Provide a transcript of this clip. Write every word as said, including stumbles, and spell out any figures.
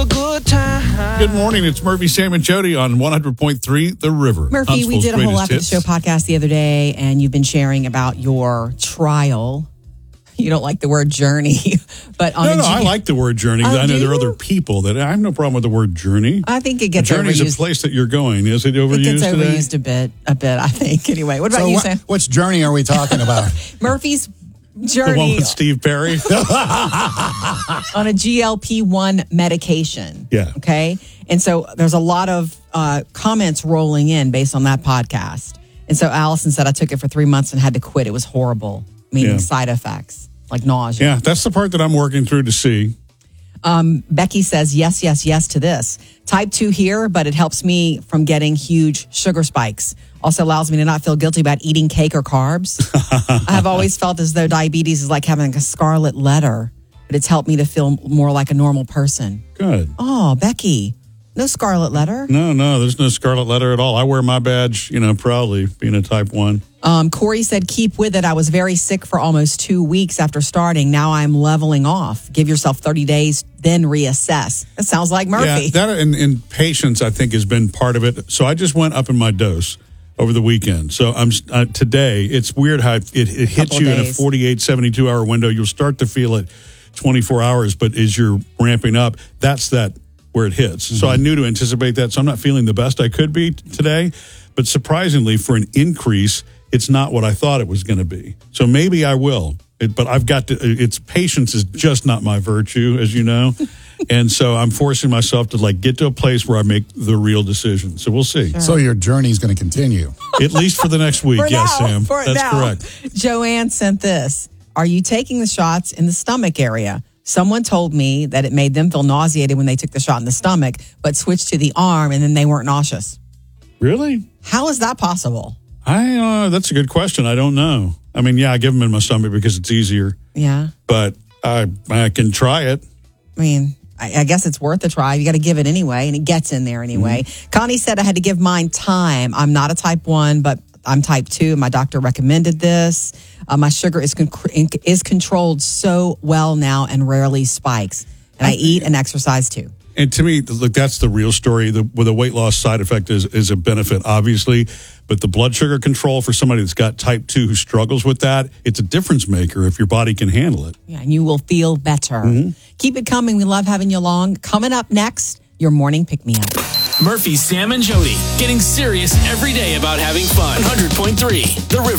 a good time. Good morning. It's Murphy, Sam, and Jody on one hundred point three The River. Murphy, Huntsville's we did a whole greatest After the hits. Show podcast the other day, and you've been sharing about your trial. You don't like the word journey, but on No, a no, G- I like the word journey. Oh, I know do there are you? other people that I have no problem with the word journey. I think it A gets journey is overused. a place that you're going. Is it overused It gets today? overused a bit, a bit. I think. Anyway, what about So you, what, Sam? which journey are we talking about? Murphy's The one journey with Steve Perry? on a G L P one medication. Yeah. Okay. And so there's a lot of uh, comments rolling in based on that podcast. And so Allison said, I took it for three months and had to quit. It was horrible, meaning Yeah. side effects like nausea. Yeah, that's the part that I'm working through to see. Um, Becky says, yes, yes, yes to this. Type two here, but it helps me from getting huge sugar spikes. Also allows me to not feel guilty about eating cake or carbs. I have always felt as though diabetes is like having a scarlet letter, but it's helped me to feel more like a normal person. Good. Oh, Becky, no scarlet letter. No, no, there's no scarlet letter at all. I wear my badge, you know, proudly, being a type one. Um, Corey said, keep with it. I was very sick for almost two weeks after starting. Now I'm leveling off. Give yourself thirty days, then reassess. That sounds like Murphy. Yeah, that and, and patience, I think, has been part of it. So I just went up in my dose over the weekend. So I'm uh, today, it's weird how it, it hits Couple you in a days. forty-eight, seventy-two hour window. You'll start to feel it twenty-four hours, but as you're ramping up, that's that where it hits. Mm-hmm. So I knew to anticipate that. So I'm not feeling the best I could be today. But surprisingly, for an increase, it's not what I thought it was going to be. So maybe I will. It, but I've got to, it's patience is just not my virtue, as you know. And so I'm forcing myself to like get to a place where I make the real decision. So we'll see. Sure. So your journey is going to continue. At least for the next week. For Yes, now, Sam. for That's now. correct. Joanne sent this. Are you taking the shots in the stomach area? Someone told me that it made them feel nauseated when they took the shot in the stomach, but switched to the arm and then they weren't nauseous. Really? How is that possible? I uh, that's a good question. I don't know. I mean, yeah, I give them in my stomach because it's easier, Yeah. but I I can try it. I mean, I, I guess it's worth a try. You got to give it anyway, and it gets in there anyway. Mm-hmm. Connie said I had to give mine time. I'm not a type one, but I'm type two. My doctor recommended this. Uh, my sugar is con- is controlled so well now and rarely spikes. And I eat and exercise too. And to me, look, that's the real story. The, with a weight loss side effect is, is a benefit, obviously. But the blood sugar control for somebody that's got type two who struggles with that, it's a difference maker if your body can handle it. Yeah, and you will feel better. Mm-hmm. Keep it coming. We love having you along. Coming up next, your morning pick-me-up. Murphy, Sam, and Jody getting serious every day about having fun. one hundred point three The River.